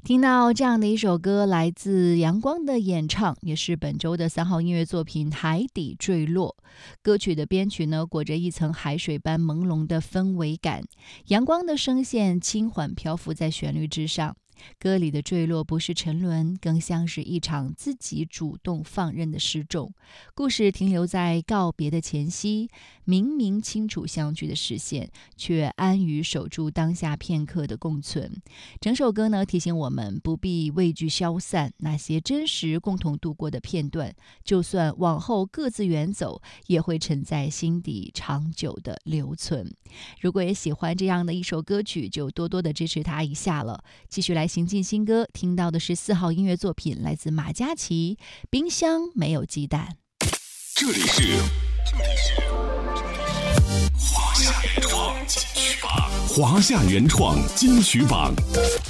听到这样的一首歌，来自阳光的演唱，也是本周的3号音乐作品《海底坠落》。歌曲的编曲呢，裹着一层海水般朦胧的氛围感，阳光的声线轻缓漂浮在旋律之上。歌里的坠落不是沉沦，更像是一场自己主动放任的失重。故事停留在告别的前夕，明明清楚相聚的视线，却安于守住当下片刻的共存。整首歌呢，提醒我们不必畏惧消散，那些真实共同度过的片段，就算往后各自远走，也会沉在心底长久的留存。如果也喜欢这样的一首歌曲，就多多的支持它一下了。继续来行进新歌，听到的是4号音乐作品，来自马嘉祺，冰箱没有鸡蛋。 这里是华夏原创金曲榜，华夏原创金曲榜。